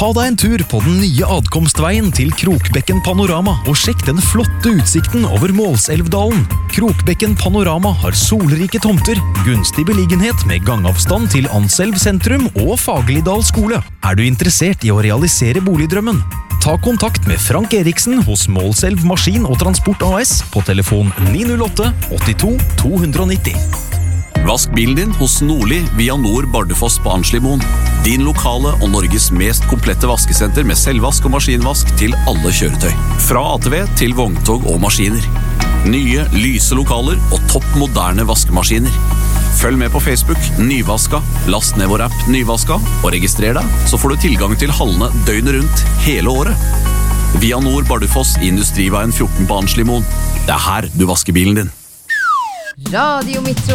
Ta deg en tur på den nye adkomstveien til Krokbekken Panorama og sjekk den flotte utsikten over Målselvdalen. Krokbekken Panorama har solrike tomter, gunstig beliggenhet med gangavstand til Anselv sentrum og Fagerlidal skole. Er du interessert i å realisere boligdrømmen? Ta kontakt med Frank Eriksen hos Målselv Maskin og Transport AS på telefon 908 82 290. Vask bilen din hos Nordli via Nord Bardufoss på Arnslimoen. Din lokale og Norges mest komplette vaskesenter med selvvask og maskinvask til alle kjøretøy. Fra ATV til vogntog og maskiner. Nye, lyse lokaler og topp moderne vaskemaskiner. Følg med på Facebook Nyvaska, last ned vår app Nyvaska og registrer deg, så får du tilgang til hallene døgnet rundt hele året. Via Nord Bardufoss i Industriveien 14 på Arnslimoen. Det er her du vasker bilen din. Radio Metro.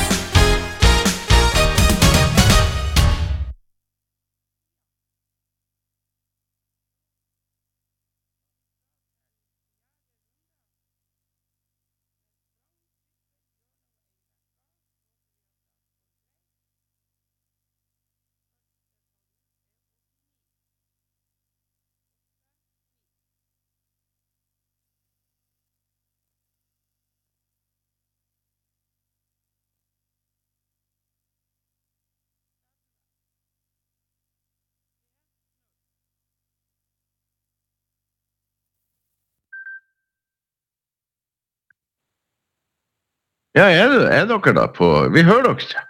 Ja, er dere da på... Vi hører dere ikke.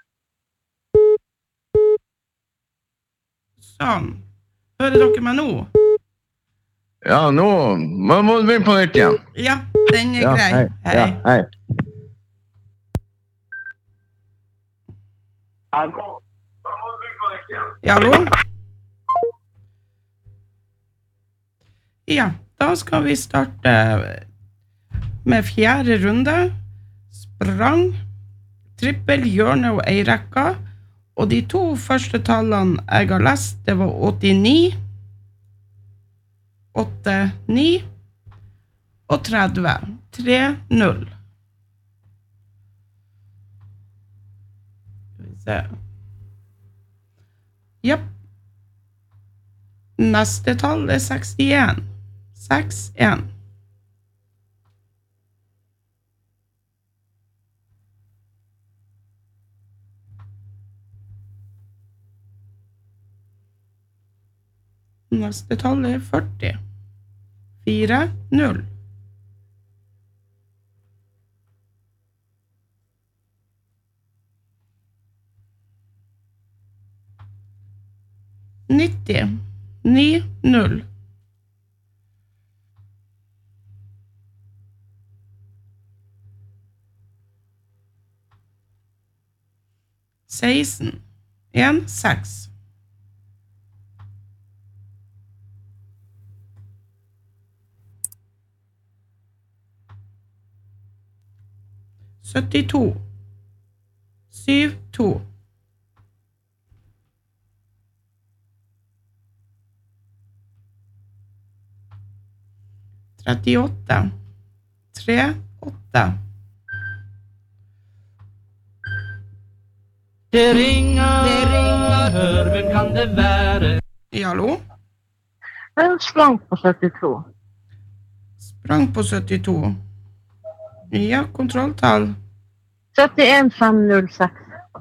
Sånn. Hører dere meg nå? Ja, nå må du begynne på nytt igjen. Ja, den er grei. Hei. Ja, hei. Ja, hallo? Ja, da skal vi starte med 4. runde. Sprang, trippel, hjørne og ei rekka. Og de 2 første tallene jeg har lest, det var 89, 89 og 30. 3-0. Skal vi se. Japp. Neste tall er 61. 6-1. Neste tall er 40. 4-0. 90. 9-0. 16. 1-6. 72. 7-2. 38. 3-8. Det ringer, hør, hvem kan det være? Ja, hallo? Jeg sprang på 72. Sprang på 72. Ja, kontrolltall. 31506.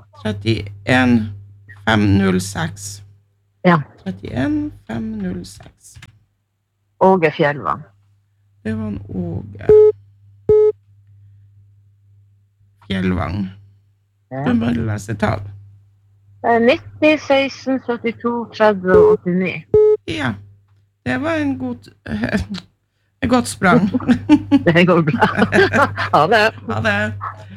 31506. Ja. 31506. Åge Fjellvang. Det var en Åge Fjellvang. Ja. Du må lese tall. 90, 16, 72, 30 og 89. Ja, det var en god... Et godt sprang. Det går bra. Ha det. Ha det.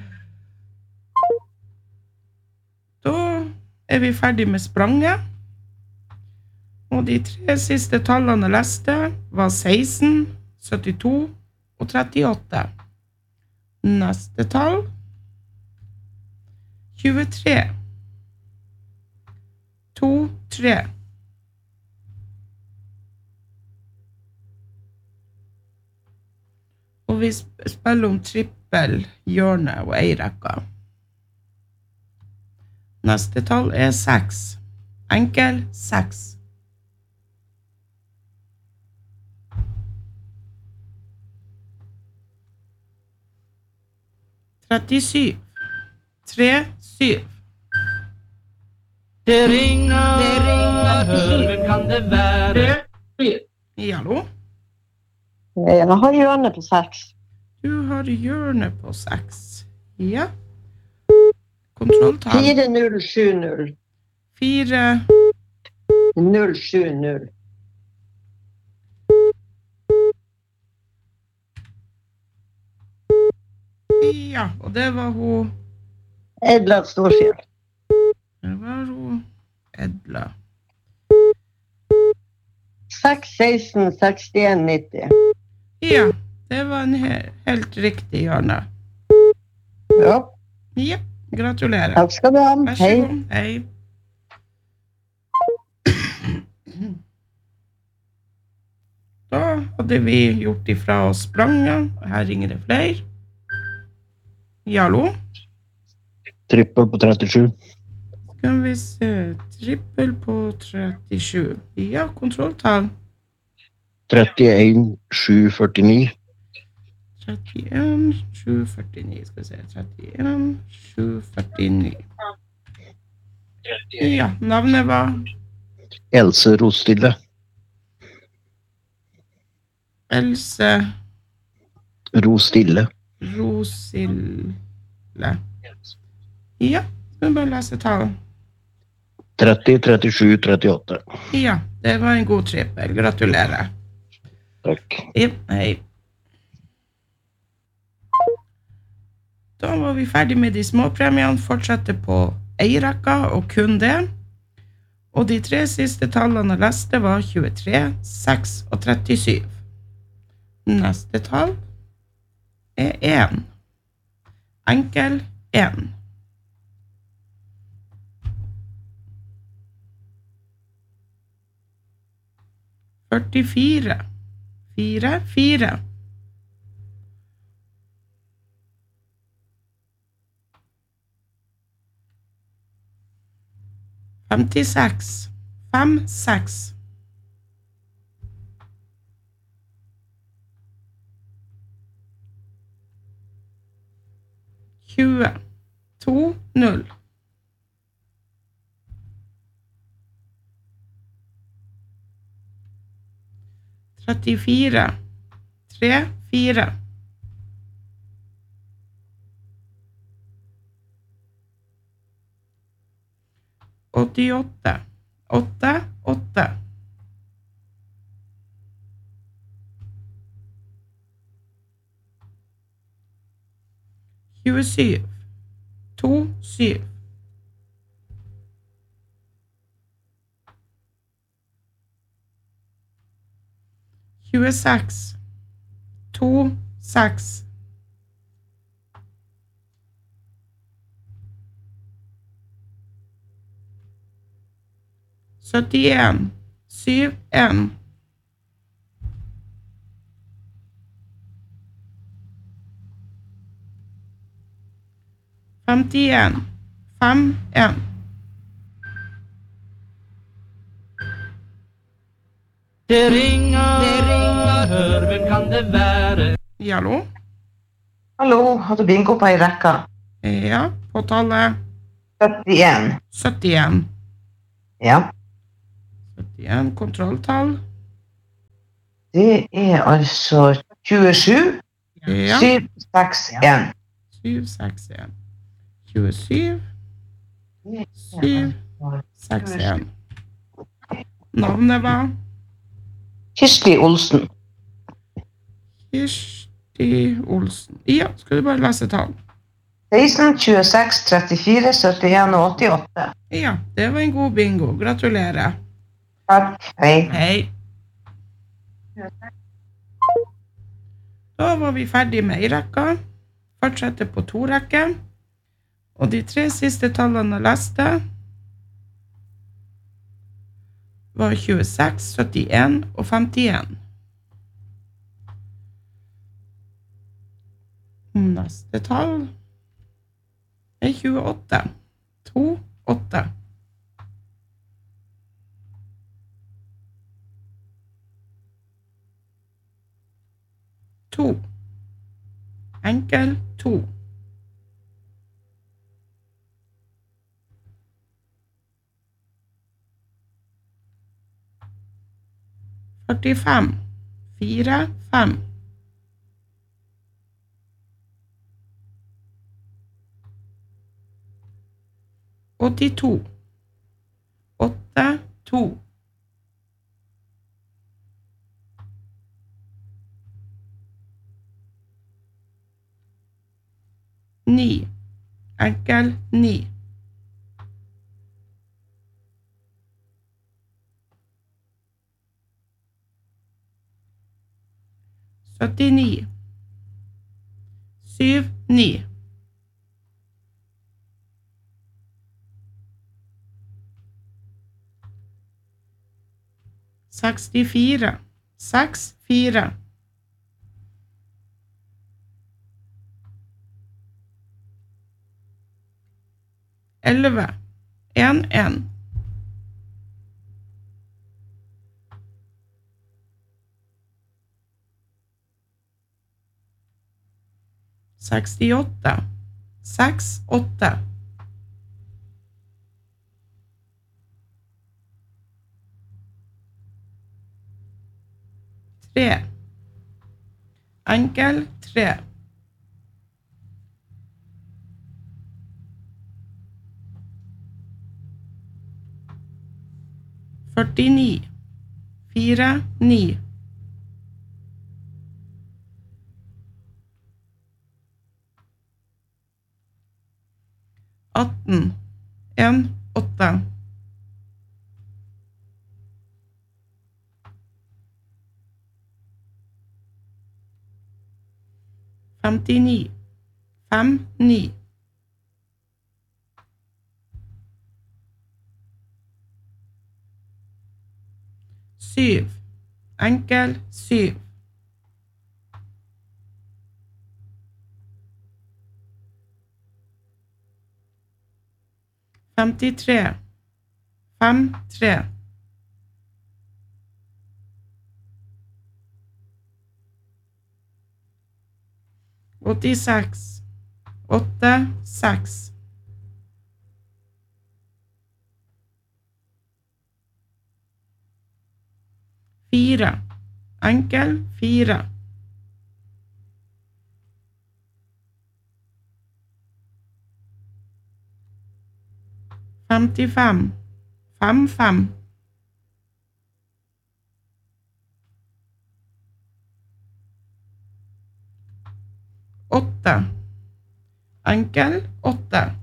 Da er vi ferdig med spranget. Og de 3 siste tallene jeg leste var 16, 72 og 38. Neste tall 23. 2, 3. Og vi spiller om trippel, hjørne og ei rekka. Neste tall er 6. Enkel 6. 37. 37. Det ringer, hør, hvem kan det være? Ja, hallo? Jeg har hjørnet på 6. Du har hjørnet på 6. Ja. Kontrolltall. 4070. 4. 070. Ja, og det var hun. Edla Storfjell. Det var hun Edla. 616 61 90. Ja, det var en helt riktig hjørne. Ja, Ja, gratulerer. takk skal du ha. Vær så Hei. god. Hei. Da hadde vi gjort ifra oss spranget, og her ringer det flere. Ja, hallo? Trippel på 37. Skal vi se, trippel på 37. Ja, kontrolltall. 31 749. 31, 749, skal vi se, 31, 749. Ja, navnet var Else Rostille. Else Rostille. Rosille. Ja, skal vi bare lese tall. 30 37 38. Ja, det var en god trippel. Gratulerer. Takk. Ja, hei. Da var vi ferdig med de små premiene. Fortsette på eierekka og kun det. Og de 3 siste tallene jeg leste var 23, 6 og 37. Neste tall er 1. Enkel 1. Førtifire. 4, 4. 56. 5, 6. 20. 2, 0. 34. 3, 4. 88. 8, 8. 27. 2, 7. 26. 2, 6. 71. 7, 1. 51. 5, 1. Det ringer, hør, hvem kan det være? Ja, hallo? Hallo, hadde bingo på ei rekka. Ja, på tallet 71. 71. Ja. 71, kontrolltall. Det er altså 27, Ja. 7, 6, 1. 7, 6, 1. 27, 7, 6, 1. Navnet var Kirsti Olsen. Kirsti Olsen. Ja, skal du bare lese tall? 16, 26, 34, 71 og 88. Ja, det var en god bingo. Gratulerer. Takk. Hei. Hei. Da var vi ferdig med en rekka. Fortsette på 2 rekker. Og de 3 siste tallene jeg leste var 26, 71 og 51. Neste tall er 28. 2, 8. 2. Enkel 2. 45, 4, 5. 82, 8, 2. 9, enkel 9. 79, 7, 9. 64, 6, 4. 11, 1, 1. 68, 6, 8. 3, enkel 3. 49, 4, 9. 18, 1, 8. 59, 5, 9. 7, enkel 7. 53, 5, 3. 86, 8, 6. 4, enkel 4. 55, 5, 5. 8, enkel 8.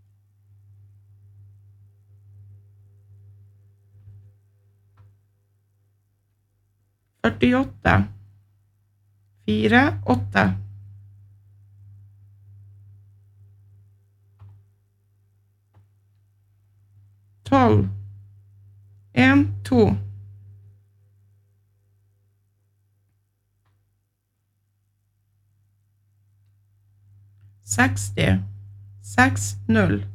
48, 4, 8. 12, 1, 2. 60, 6, 0.